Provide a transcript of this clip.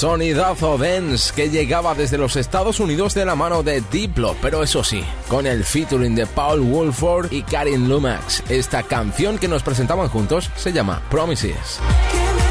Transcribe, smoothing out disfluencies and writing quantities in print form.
Sonidazo dance que llegaba desde los Estados Unidos de la mano de Diplo, pero eso sí, con el featuring de Paul Woolford y Karin Lomax. Esta canción que nos presentaban juntos se llama Promises.